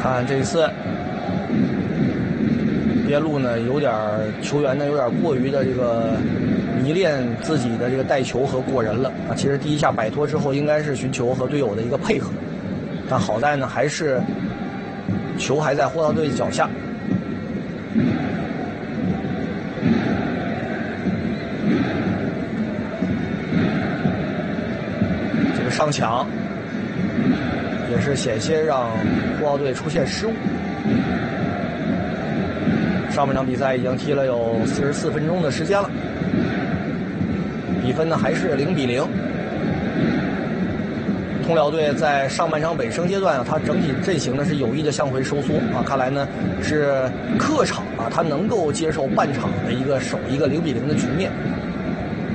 看这一次，边路呢球员呢有点过于的这个迷恋自己的这个带球和过人了啊。其实第一下摆脱之后，应该是寻求和队友的一个配合，但好在呢还是球还在霍道队脚下。这个上抢也是险些让霍奥队出现失误。上半场比赛已经踢了有44分钟的时间了，比分呢还是0-0。通辽队在上半场尾声阶段啊，他整体阵型呢是有意的向回收缩啊，看来呢是客场啊，他能够接受半场的一个0-0的局面。